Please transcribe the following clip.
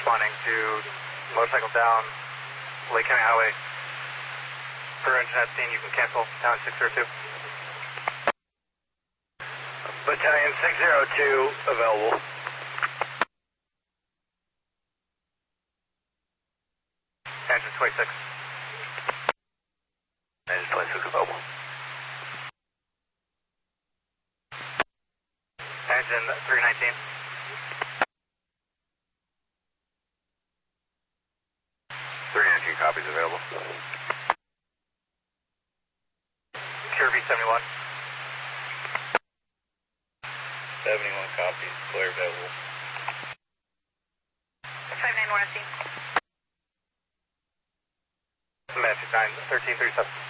responding to motorcycle down Lake County Highway. Per engine at scene, you can cancel down 602. Battalion 602 available. Engine 26. Engine 26 available. Engine 319. Copies available. Kirby 71. 71 copies, clear available. 591 SC. Magic 9, 1337.